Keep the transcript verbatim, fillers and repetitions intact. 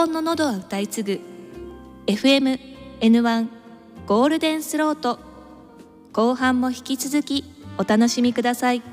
音の喉は歌い継ぐ エフエムエヌワン ゴールデンスロート、後半も引き続きお楽しみください。